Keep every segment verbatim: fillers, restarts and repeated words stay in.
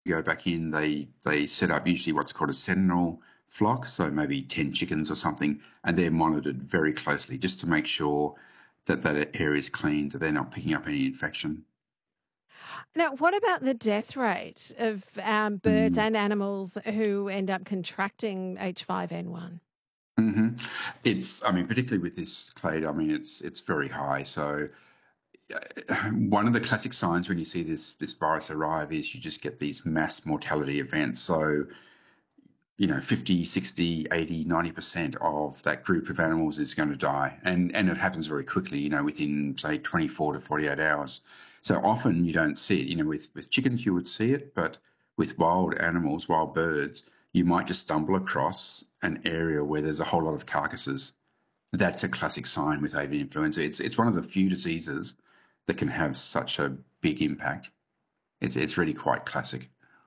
go back in, they they set up usually what's called a sentinel flock, so maybe ten chickens or something, and they're monitored very closely just to make sure that that area is clean, so they're not picking up any infection. Now, what about the death rate of um, birds Mm. and animals who end up contracting H five N one? hmm It's, I mean, particularly with this clade, I mean, it's it's very high. So uh, one of the classic signs when you see this this virus arrive is you just get these mass mortality events. So you know, fifty, sixty, eighty, ninety percent of that group of animals is going to die. And, and it happens very quickly, you know, within, say, twenty-four to forty-eight hours. So often you don't see it. You know, with, with chickens, you would see it, but with wild animals, wild birds, you might just stumble across an area where there's a whole lot of carcasses. That's a classic sign with avian influenza. It's, it's one of the few diseases that can have such a big impact. It's, it's really quite classic.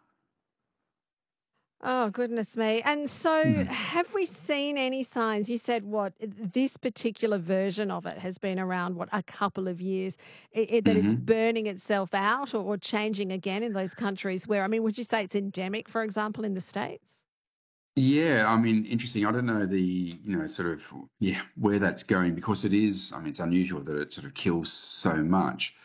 Oh, goodness me. And so, Mhm. have we seen any signs? You said what this particular version of it has been around, what, a couple of years, i i that it's Mhm. burning itself out, or, or changing again in those countries where, I mean, would you say it's endemic, for example, in the States? Yeah, I mean, interesting. I don't know the, you know, sort of, yeah, where that's going because it is, I mean, it's unusual that it sort of kills so much.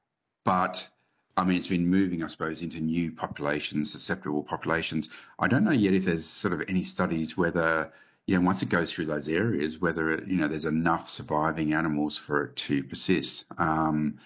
But I mean, it's been moving, I suppose, into new populations, susceptible populations. I don't know yet if there's sort of any studies whether, you know, once it goes through those areas, whether, it, you know, there's enough surviving animals for it to persist. Um,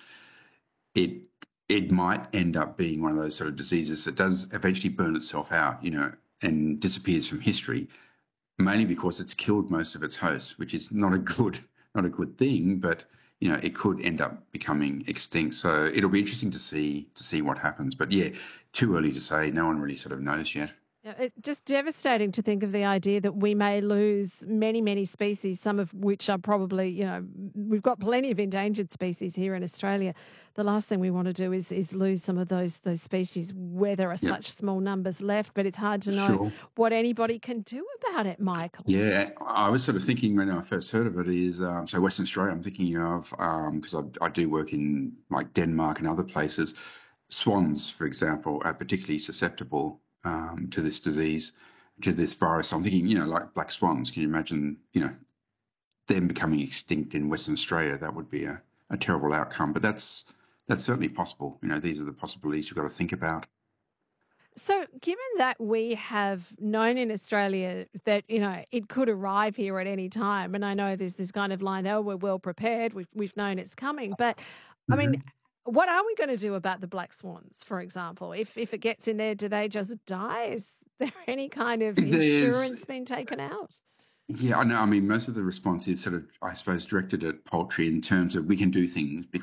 it it might end up being one of those sort of diseases that does eventually burn itself out, you know, and disappears from history mainly because it's killed most of its hosts, which is not a good not a good thing. But you know, it could end up becoming extinct. So it'll be interesting to see to see what happens. But yeah, too early to say. No one really sort of knows yet. Yeah, it just devastating to think of the idea that we may lose many, many species, some of which are probably, you know, m- we've got plenty of endangered species here in Australia. The last thing we want to do is is lose some of those those species where there are Yeah, such small numbers left. But it's hard to know sure. what anybody can do about it, Michael. Yeah, I was sort of thinking when I first heard of it is um, so Western Australia. I'm thinking of because I, I do work in like Denmark and other places. Swans, for example, are particularly susceptible um, to this disease, to this virus. I'm thinking, you know, like black swans. Can you imagine, you know, them becoming extinct in Western Australia? That would be a, a terrible outcome. But that's that's certainly possible. You know, these are the possibilities you've got to think about. So, given that we have known in Australia that, you know, it could arrive here at any time, and I know there's this kind of line, oh, we're well prepared, we've, we've known it's coming. But, I mean, hmm what are we going to do about the black swans, for example? If, if it gets in there, do they just die? Is there any kind of There's insurance being taken out? Yeah, I know. I mean, most of the response is sort of, I suppose, directed at poultry in terms of we can do things